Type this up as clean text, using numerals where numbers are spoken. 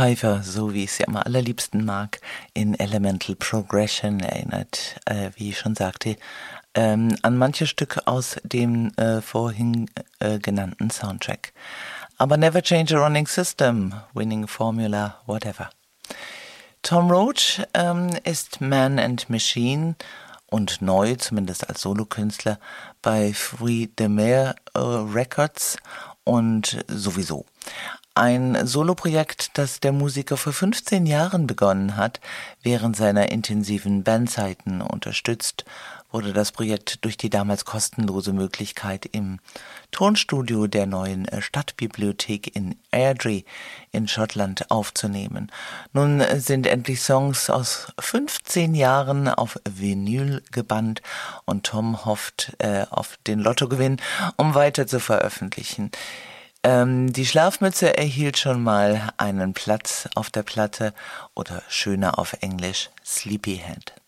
Pfeiffer, so wie ich sie am allerliebsten mag, in Elemental Progression erinnert, wie ich schon sagte, an manche Stücke aus dem vorhin genannten Soundtrack. Aber never change a running system, winning formula, whatever. Tom Roach ist Man and Machine und neu, zumindest als Solokünstler, bei Free de Mer Records und sowieso. Ein Soloprojekt, das der Musiker vor 15 Jahren begonnen hat, während seiner intensiven Bandzeiten unterstützt, wurde das Projekt durch die damals kostenlose Möglichkeit im Tonstudio der neuen Stadtbibliothek in Airdrie in Schottland aufzunehmen. Nun sind endlich Songs aus 15 Jahren auf Vinyl gebannt und Tom hofft auf den Lottogewinn, um weiter zu veröffentlichen. Die Schlafmütze erhielt schon mal einen Platz auf der Platte oder schöner auf Englisch Sleepyhead.